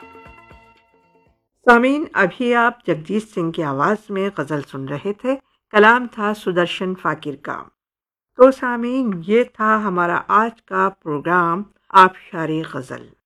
सामीन, अभी आप जगजीत सिंह की आवाज़ में गज़ल सुन रहे थे। कलाम था सुदर्शन फ़ाकिर का। तो सामीन, ये था हमारा आज का प्रोग्राम आबशारी गज़ल।